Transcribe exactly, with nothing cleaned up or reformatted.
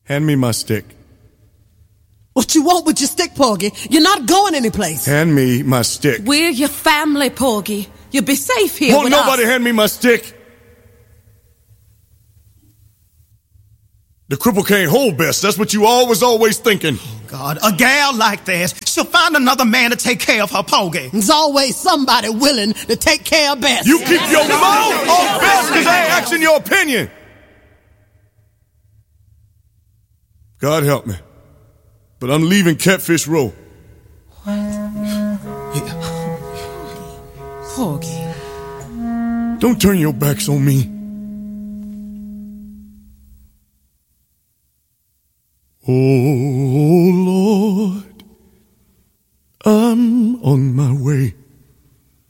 Hand me my stick. What you want with your stick, Porgy? You're not going anyplace. Hand me my stick. We're your family, Porgy. You'll be safe here Won't with nobody us. hand me my stick? The cripple can't hold best. That's what you always, always thinking. God, a gal like this, she'll find another man to take care of her, Porgy. There's always somebody willing to take care of Bess. You keep your mouth off Bess because I ain't asking your opinion. God help me. But I'm leaving Catfish Row. Porgy. Don't turn your backs on me. Oh.